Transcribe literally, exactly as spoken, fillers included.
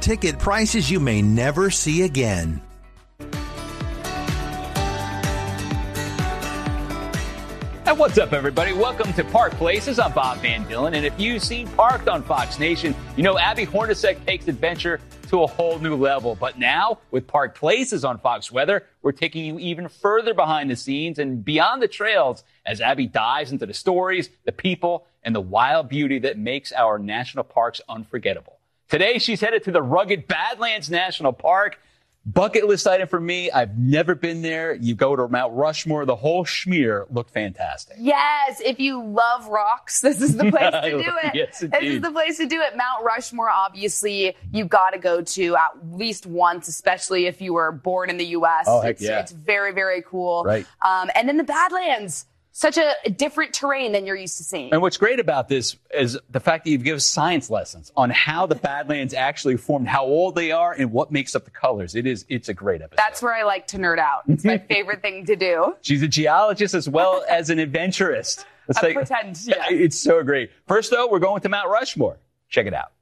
ticket prices you may never see again. And what's up, everybody? Welcome to Park Places. I'm Bob Van Dillen. And if you've seen Parked on Fox Nation, you know Abby Hornacek takes adventure to a whole new level. But now, with Park Places on Fox Weather, we're taking you even further behind the scenes and beyond the trails as Abby dives into the stories, the people, and the wild beauty that makes our national parks unforgettable. Today, she's headed to the rugged Badlands National Park. Bucket list item for me. I've never been there. You go to Mount Rushmore. The whole schmear looked fantastic. Yes. If you love rocks, this is the place to do it. Yes, indeed. This is the place to do it. Mount Rushmore, obviously, you've got to go to at least once, especially if you were born in the U S. Oh, heck it's, yeah. It's very, very cool. Right. Um, and then the Badlands. Such a different terrain than you're used to seeing. And what's great about this is the fact that you give science lessons on how the Badlands actually formed, how old they are, and what makes up the colors. It is, it's a great episode. That's where I like to nerd out. It's my favorite thing to do. She's a geologist as well as an adventurist. Let's I take, pretend, yeah. It's so great. First, though, we're going to Mount Rushmore. Check it out.